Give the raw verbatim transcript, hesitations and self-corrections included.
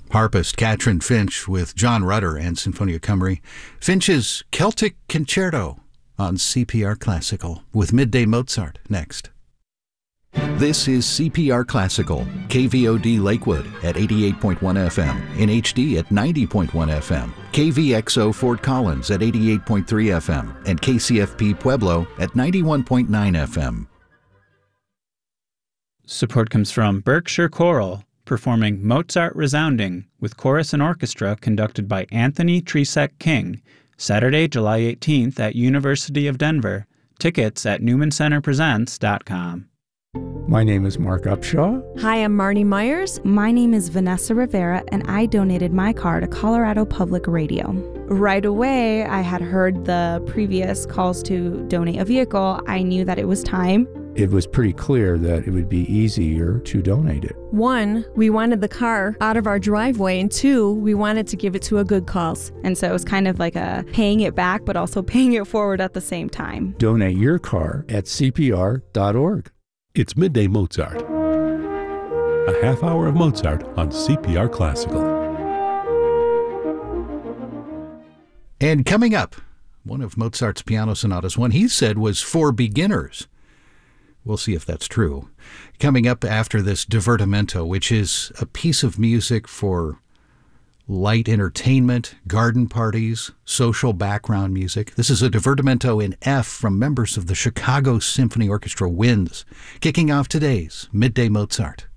Harpist Katrin Finch with John Rutter and Sinfonia Cymru. Finch's Celtic Concerto on C P R Classical with Midday Mozart next. This is C P R Classical, K V O D Lakewood at eighty-eight point one F M, in H D at ninety point one F M, K V X O Fort Collins at eighty-eight point three F M, and K C F P Pueblo at ninety-one point nine F M. Support comes from Berkshire Choral, performing Mozart Resounding with chorus and orchestra conducted by Anthony Tresek King, Saturday, July eighteenth at University of Denver. Tickets at newman center presents dot com. My name is Mark Upshaw. Hi, I'm Marnie Myers. My name is Vanessa Rivera, and I donated my car to Colorado Public Radio. Right away, I had heard the previous calls to donate a vehicle. I knew that it was time. It was pretty clear that it would be easier to donate it. One, we wanted the car out of our driveway, and two, we wanted to give it to a good cause. And so it was kind of like a paying it back, but also paying it forward at the same time. Donate your car at C P R dot org. It's Midday Mozart, a half hour of Mozart on C P R Classical. And coming up, one of Mozart's piano sonatas, one he said was for beginners. We'll see if that's true. Coming up after this Divertimento, which is a piece of music for light entertainment, garden parties, social background music. This is a Divertimento in F from members of the Chicago Symphony Orchestra Winds, kicking off today's Midday Mozart.